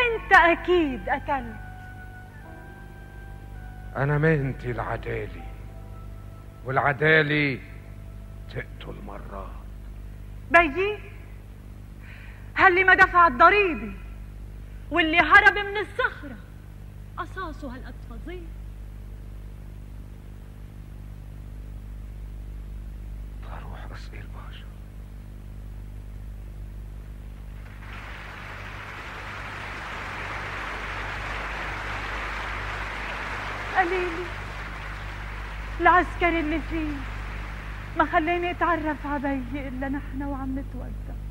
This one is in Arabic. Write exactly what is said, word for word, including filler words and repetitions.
انت اكيد قتلت. انا مهنتي العدالي، والعدالي تقتل مرات. بيي هاللي ما دفع الضريبة واللي هرب من الصخرة قصاصه هالقد فظيع. اروح اسقي الباشا. قليلي العسكري اللي فيه ما خليني اتعرف عبيي الا نحن وعم نتودع.